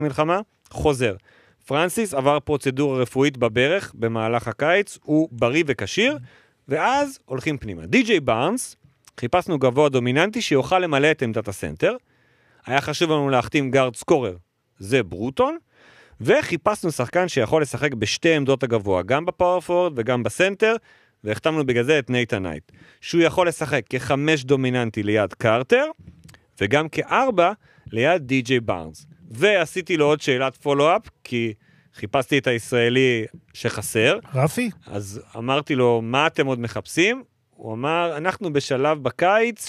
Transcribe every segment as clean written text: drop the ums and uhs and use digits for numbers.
מלחמה, חוזר. פרנסיס עבר פרוצדורה רפואית בברך במהלך הקיץ, הוא בריא וקשיר, ואז הולכים פנימה. די.ג'יי בארנס, חיפשנו גבוה דומיננטי שיוכל למלא את עמדת הסנטר, היה חשוב לנו להחתים גארד סקורר, זה ברוטון, וחיפשנו שחקן שיכול לשחק בשתי עמדות הגבוה, גם בפאורפורד וגם בסנטר, והחתמנו בגלל זה את נייתן נייט, שהוא יכול לשחק כ5 דומיננטי ליד קארטר, וגם כ4 ליד די.ג'יי בארנס. ועשיתי לו עוד שאלת פולו-אפ, כי חיפשתי את הישראלי שחסר. רפי? אז אמרתי לו, מה אתם עוד מחפשים? הוא אמר, אנחנו בשלב בקיץ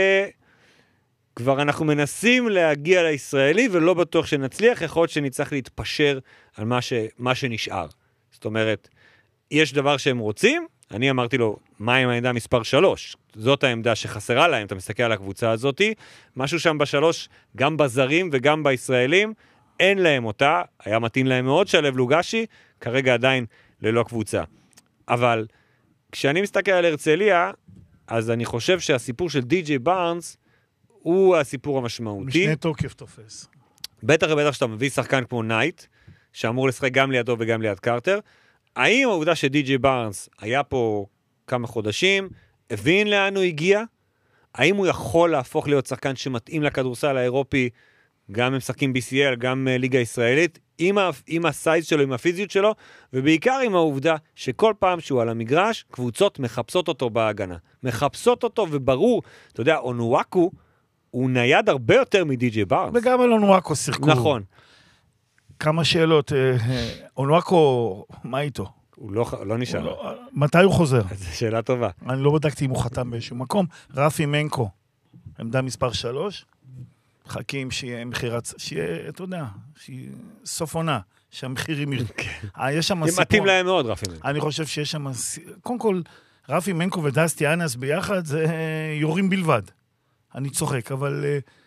שכבר אנחנו מנסים להגיע לישראלי, ולא בטוח שנצליח, יכול להיות שנצטרך להתפשר על מה שנשאר. זאת אומרת, יש דבר שהם רוצים, אני אמרתי לו, מה עם העמדה מספר 3? זאת העמדה שחסרה להם, אתה מסתכל על הקבוצה הזאת, משהו שם ב3, גם בזרים וגם בישראלים, אין להם אותה, היה מתאים להם מאוד שלב לוגשי, כרגע עדיין ללא קבוצה. אבל כשאני מסתכל על הרצליה, אז אני חושב שהסיפור של די.ג'יי בארנס, הוא הסיפור המשמעותי. משנה תוקף תופס. בטח ובטח שאתה מביא שחקן כמו נייט, שאמור לשחק גם לידו וגם ליד קארטר, האם העובדה שדי.ג'יי בארנס היה פה כמה חודשים, הבין לאן הוא הגיע? האם הוא יכול להפוך להיות שחקן שמתאים לכדורסל האירופי, גם עם שחקים BCL, גם ליגה ישראלית, עם הסייז שלו, עם הפיזיות שלו, ובעיקר עם העובדה שכל פעם שהוא על המגרש, קבוצות מחפשות אותו בהגנה. מחפשות אותו, וברור, אתה יודע, אונואקו, הוא נייד הרבה יותר מדי.ג'יי בארנס. וגם על אונואקו שיחקו. נכון. כמה שאלות. אונואקו, מה איתו? הוא לא נשאר. מתי הוא חוזר? זו שאלה טובה. אני לא בדקתי אם הוא חתם באיזשהו מקום. רפי מנקו, עמדה מספר 3, חכים שיהיה מחירת, שיהיה, אתה יודע, שיהיה סוף עונה, שהמחירים יש שם סיפור. מתאים להם מאוד, רפי מנקו. אני חושב שיש שם, קודם כל, רפי מנקו ודסטי אנס ביחד, זה יורים בלבד. אני צוחק, אבל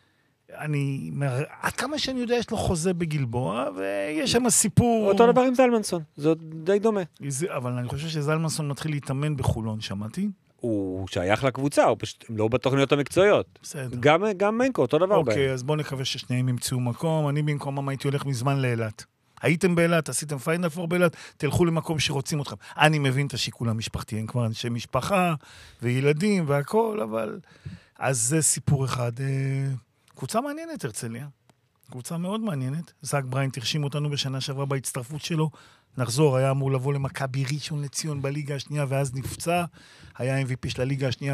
עד כמה שאני יודע, יש לו חוזה בגלבוע, ויש שם סיפור. אותו דבר עם זלמנסון, זה די דומה. אבל אני חושב שזלמנסון מתחיל להתאמן בחולון, שמעתי. הוא שייך לקבוצה, הוא פשוט לא בתוכניות המקצועיות. בסדר. גם מנקו, אותו דבר. אוקיי, אז בואו נקווה ששניהם ימצאו מקום. אני במקומם הייתי הולך מזמן לאילת. הייתם באילת, עשיתם פיינל פור באילת, תלכו למקום שרוצים אתכם. אני מבין את השיקול המשפחתי, הם כבר אנשי משפחה וילדים והכל, אבל אז זה סיפור אחד. קבוצה מעניינת, הרצליה. קבוצה מאוד מעניינת. זאק בריינט הרשים אותנו בשנה שעברה בהצטרפות שלו. נחזור, היה אמור לבוא למכבי ראשון לציון בליגה השנייה, ואז נפצע. היה MVP של הליגה השנייה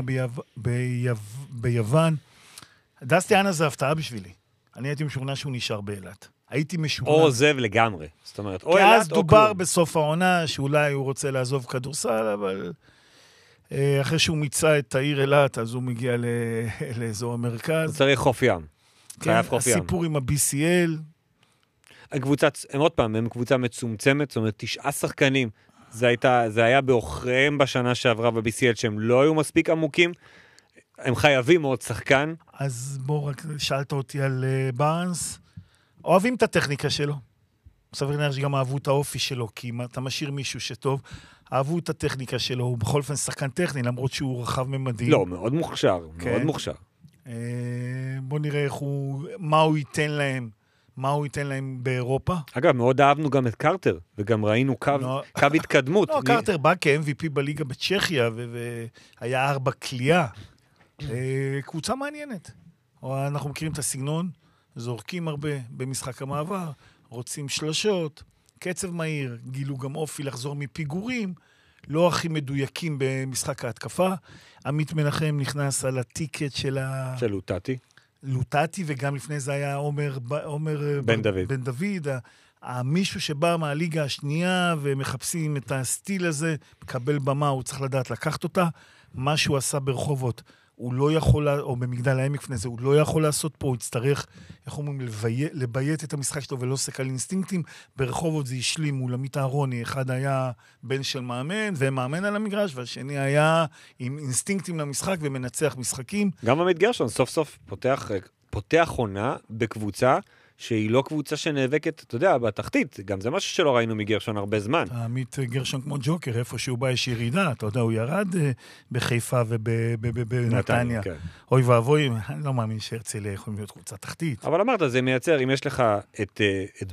ביוון. דסטי אנס זה הפתעה בשבילי. אני הייתי משוכנע שהוא נשאר באילת. הייתי משוכנע. או עוזב לגמרי. זאת אומרת, או אילת או כלום. כי אז דובר בסוף העונה שאולי הוא רוצה לעזוב כדורסל, אבל אחרי שהוא מיצה את העיר אילת, אז הוא מגיע לאזור המרכז. הוא צריך חוף ים. חייב חוף ים. הסיפור עם ה-BCL. הם עוד פעם, הם קבוצה מצומצמת, זאת אומרת, 9 שחקנים. זה היה באוכריהם בשנה שעברה ב-BCL, שהם לא היו מספיק עמוקים. הם חייבים עוד שחקן. אז בוא רק שאלת אותי על בארנס. אוהבים את הטכניקה שלו. סביר להניח שגם אהבו את האופי שלו, כי אם אתה משאיר מישהו שטוב, אהבו את הטכניקה שלו, הוא בכל אופן שחקן טכני, למרות שהוא רחב ממדים. לא, מאוד מוכשר, מאוד מוכשר. בוא נראה מה הוא ייתן להם באירופה. אגב, מאוד אהבנו גם את קארטר, וגם ראינו קו התקדמות. לא, קארטר בא כ-MVP בליגה בצ'כיה, והיה 4 קליעה. קבוצה מעניינת. אנחנו מכירים את הסגנון, זורקים הרבה במשחק המעבר, רוצים שלשות, קצב מהיר, גילו גם אופי לחזור מפיגורים, לא הכי מדויקים במשחק ההתקפה. עמית מנחם נכנס על הטיקט של לוטטי. לוטטי, וגם לפני זה היה עומר בן דוד, מישהו שבא מהליגה השנייה, ומחפשים את הסטיל הזה, מקבל במה, הוא צריך לדעת לקחת אותה. מה שהוא עשה ברחובות, הוא לא יכול, או במגדל העמק לפני זה, הוא לא יכול לעשות פה, הוא יצטרך, איך אומרים, לביית את המשחק שלו ולא סק על אינסטינקטים. ברחובות זה השלים מול עמית אהרוני, אחד היה בן של מאמן, ומאמן על המגרש, והשני היה עם אינסטינקטים למשחק ומנצח משחקים. גם עמית גרשון סוף סוף פותח עונה בקבוצה שהיא לא קבוצה שנאבקת, אתה יודע, בתחתית, גם זה משהו שלא ראינו מגרשון הרבה זמן. עמית גרשון כמו ג'וקר, איפה שהוא בא יש ירידה, אתה יודע, הוא ירד בחיפה ובנתניה. כן. אוי ואבוי, אני לא מאמין שהרצליה יכולים להיות קבוצה תחתית. אבל אמרת, זה מייצר, אם יש לך את